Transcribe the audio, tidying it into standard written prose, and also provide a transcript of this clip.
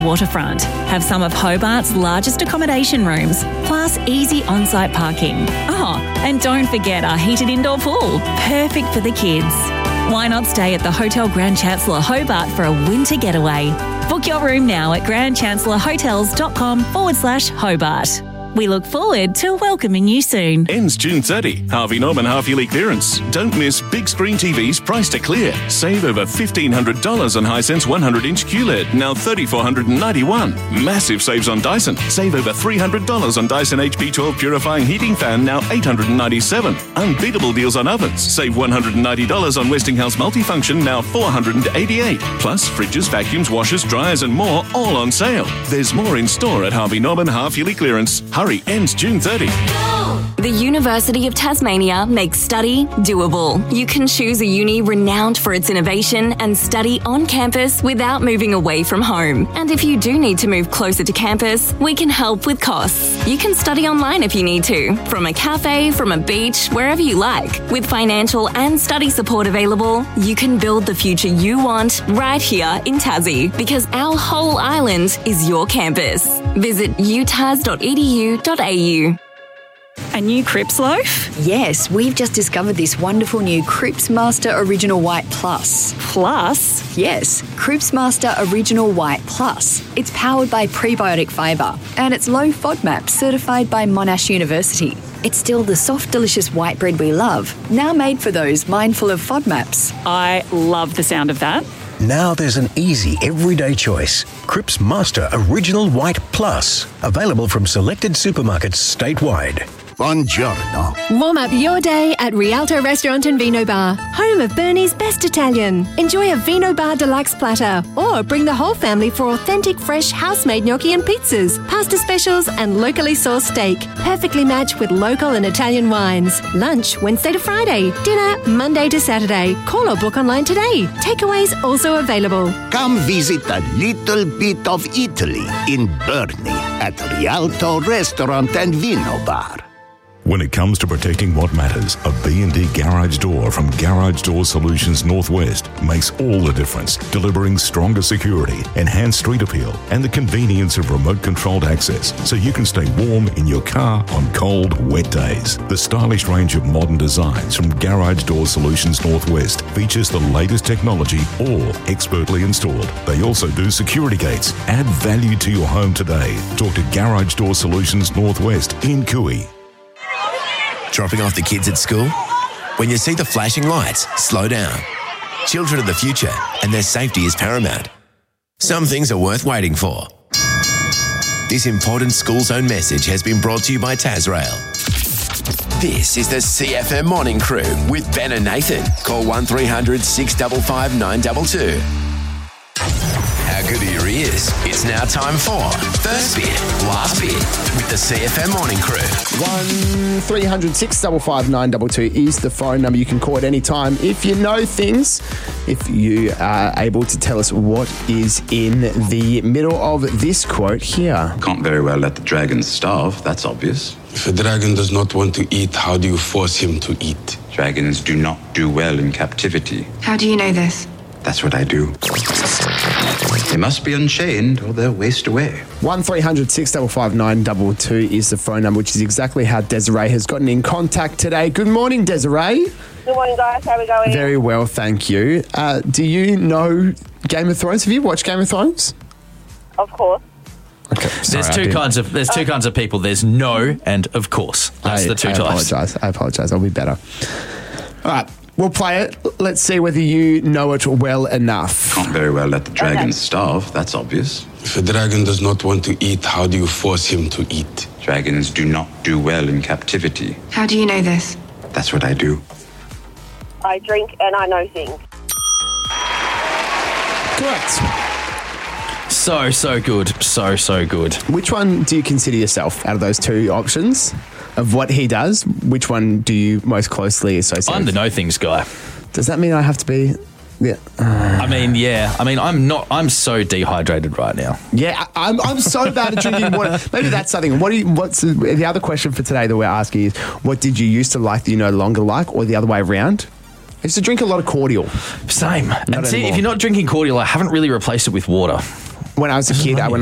Waterfront have some of Hobart's largest accommodation rooms, plus easy on-site parking. Oh, and don't forget our heated indoor pool, perfect for the kids. Why not stay at the Hotel Grand Chancellor Hobart for a winter getaway? Book your room now at grandchancellorhotels.com/Hobart. We look forward to welcoming you soon. Ends June 30. Harvey Norman half-yearly clearance. Don't miss big screen TVs priced to clear. Save over $1,500 on Hisense 100-inch QLED, now $3,491. Massive saves on Dyson. Save over $300 on Dyson HP12 purifying heating fan, now $897. Unbeatable deals on ovens. Save $190 on Westinghouse multifunction, now $488. Plus fridges, vacuums, washers, dryers and more, all on sale. There's more in store at Harvey Norman half-yearly clearance. Hurry, ends June 30. The University of Tasmania makes study doable. You can choose a uni renowned for its innovation and study on campus without moving away from home. And if you do need to move closer to campus, we can help with costs. You can study online if you need to, from a cafe, from a beach, wherever you like. With financial and study support available, you can build the future you want right here in Tassie, because our whole island is your campus. Visit utas.edu.au. A new Crips loaf? Yes, we've just discovered this wonderful new Crips Master Original White Plus. Plus? Yes, Crips Master Original White Plus. It's powered by prebiotic fibre and it's low FODMAP certified by Monash University. It's still the soft, delicious white bread we love, now made for those mindful of FODMAPs. I love the sound of that. Now there's an easy, everyday choice. Crips Master Original White Plus. Available from selected supermarkets statewide. Buongiorno. Warm up your day at Rialto Restaurant and Vino Bar, home of Bernie's best Italian. Enjoy a Vino Bar deluxe platter or bring the whole family for authentic fresh house-made gnocchi and pizzas, pasta specials and locally sourced steak, perfectly matched with local and Italian wines. Lunch Wednesday to Friday, dinner Monday to Saturday. Call or book online today. Takeaways also available. Come visit a little bit of Italy in Bernie at Rialto Restaurant and Vino Bar. When it comes to protecting what matters, a B&D garage door from Garage Door Solutions Northwest makes all the difference, delivering stronger security, enhanced street appeal, and the convenience of remote-controlled access so you can stay warm in your car on cold, wet days. The stylish range of modern designs from Garage Door Solutions Northwest features the latest technology, all expertly installed. They also do security gates. Add value to your home today. Talk to Garage Door Solutions Northwest in Cooey. Dropping off the kids at school? When you see the flashing lights, slow down. Children are the future, and their safety is paramount. Some things are worth waiting for. This important school zone message has been brought to you by Tasrail. This is the CFM Morning Crew with Ben and Nathan. Call 1300 655 922. How good are your ears? It's now time for First Bit, Last Bit with the CFM Morning Crew. 1300 655 922 is the phone number. You can call at any time if you know things, if you are able to tell us what is in the middle of this quote here. Can't very well let the dragon starve, that's obvious. If a dragon does not want to eat, how do you force him to eat? Dragons do not do well in captivity. How do you know this? That's what I do. They must be unchained or they'll waste away. 1300 655 922 is the phone number, which is exactly how Desiree has gotten in contact today. Good morning, Desiree. Good morning, guys. How are we going? Very well, thank you. Do you know Game of Thrones? Have you watched Game of Thrones? Of course. Okay, There's two kinds of people. There's no and of course. That's the two types. I apologise. I'll be better. All right. We'll play it. Let's see whether you know it well enough. Can't very well let the dragon starve, that's obvious. If a dragon does not want to eat, how do you force him to eat? Dragons do not do well in captivity. How do you know this? That's what I do. I drink and I know things. Correct. So good. So good. Which one do you consider yourself out of those two options of what he does? Which one do you most closely associate I'm the know things guy. Does that mean I have to be... Yeah. I'm so dehydrated right now. Yeah, I'm so bad at drinking water. Maybe that's something. What's the other question for today that we're asking is, what did you used to like that you no longer like, or the other way around? I used to drink a lot of cordial. Same. And see, if you're not drinking cordial, I haven't really replaced it with water. When I was a kid, I went